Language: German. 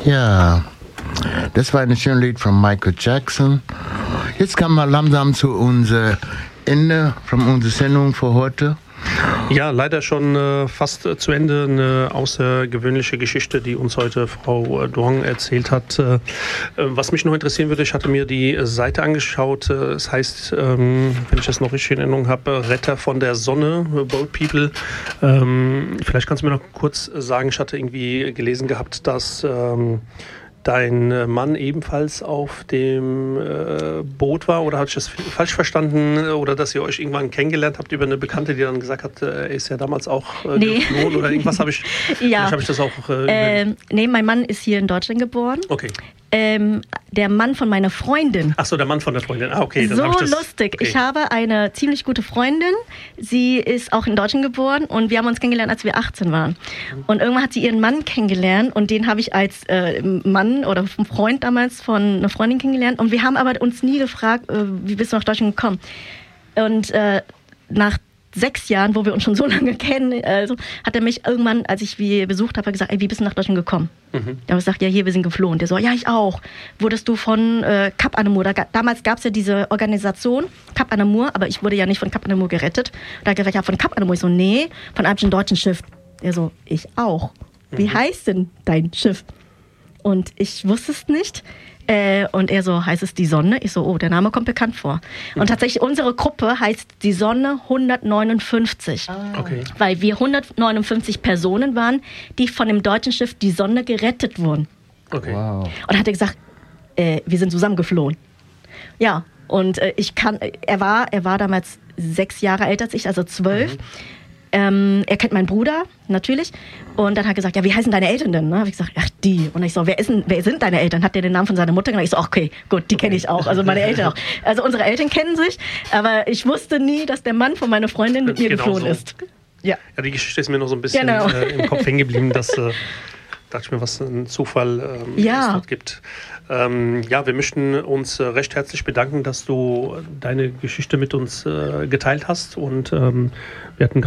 Ja, das war ein schönes Lied von Michael Jackson. Jetzt kommen wir langsam zu unserem Ende von unserer Sendung für heute. Ja, leider schon fast zu Ende. Eine außergewöhnliche Geschichte, die uns heute Frau Duong erzählt hat. Was mich noch interessieren würde, ich hatte mir die Seite angeschaut. Es heißt, wenn ich das noch richtig in Erinnerung habe, Retter von der Sonne, Boat People. Vielleicht kannst du mir noch kurz sagen, ich hatte irgendwie gelesen gehabt, dass dein Mann ebenfalls auf dem Boot war, oder habe ich das falsch verstanden, oder dass ihr euch irgendwann kennengelernt habt über eine Bekannte, die dann gesagt hat, er ist ja damals auch geflohen oder irgendwas habe ich, ja. Habe ich das auch... nee, mein Mann ist hier in Deutschland geboren. Okay. Der Mann von meiner Freundin. Ach so, der Mann von der Freundin. Ah, okay. Dann so hab ich das, lustig. Okay. Ich habe eine ziemlich gute Freundin. Sie ist auch in Deutschland geboren und wir haben uns kennengelernt, als wir 18 waren. Und irgendwann hat sie ihren Mann kennengelernt und den habe ich als Mann oder Freund damals von einer Freundin kennengelernt. Und wir haben aber uns nie gefragt, wie bist du nach Deutschland gekommen? Und nach 6 Jahren, wo wir uns schon so lange kennen, hat er mich irgendwann, als ich wie besucht habe, gesagt, ey, wie bist du nach Deutschland gekommen? Da habe ich gesagt, ja, hier, wir sind geflohen. Der so, ja, ich auch. Wurdest du von Cap Anamur, damals gab es ja diese Organisation, Cap Anamur, aber ich wurde ja nicht von Cap Anamur gerettet. Da hat er gesagt, ja, von Cap Anamur. Ich so, nee, von einem deutschen Schiff. Der so, ich auch. Wie heißt denn dein Schiff? Und ich wusste es nicht. Und er so, heißt es die Sonne? Ich so, oh, der Name kommt bekannt vor. Und tatsächlich, unsere Gruppe heißt die Sonne 159. Okay. Weil wir 159 Personen waren, die von dem deutschen Schiff die Sonne gerettet wurden. Okay. Wow. Und hat er gesagt, wir sind zusammengeflohen. Ja, und er war damals 6 Jahre älter als ich, also 12. Er kennt meinen Bruder, natürlich. Und dann hat er gesagt, ja, wie heißen deine Eltern denn? Habe ich gesagt, ach, die. Und ich so, wer sind deine Eltern? Hat der den Namen von seiner Mutter genannt? Ich so, okay, gut, die kenne ich auch. Also meine Eltern auch. Also unsere Eltern kennen sich, aber ich wusste nie, dass der Mann von meiner Freundin mit mir geflohen ist. Ja. Ja, die Geschichte ist mir noch so ein bisschen Genau. Im Kopf hängen geblieben, dass dachte ich mir, was ein Zufall es dort gibt. Ja, wir möchten uns recht herzlich bedanken, dass du deine Geschichte mit uns geteilt hast, und wir hatten